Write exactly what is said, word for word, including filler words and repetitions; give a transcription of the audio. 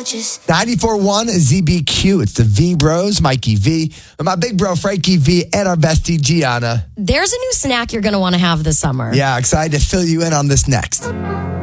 gorgeous. ninety-four point one Z B Q. It's the V Bros, Mikey V, and my big bro, Frankie V, and our bestie, Gianna. There's a new snack you're going to want to have this summer. Yeah, excited to fill you in on this next.